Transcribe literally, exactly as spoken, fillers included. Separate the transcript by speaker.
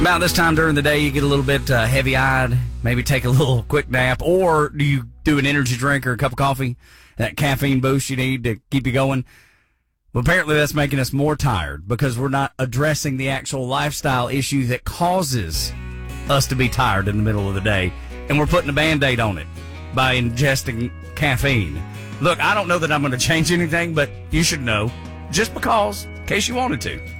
Speaker 1: About this time during the day, you get a little bit uh, heavy-eyed, maybe take a little quick nap, or do you do an energy drink or a cup of coffee, that caffeine boost you need to keep you going? Well, apparently that's making us more tired because we're not addressing the actual lifestyle issue that causes us to be tired in the middle of the day, and we're putting a Band-Aid on it by ingesting caffeine. Look, I don't know that I'm going to change anything, but you should know, just because, in case you wanted to.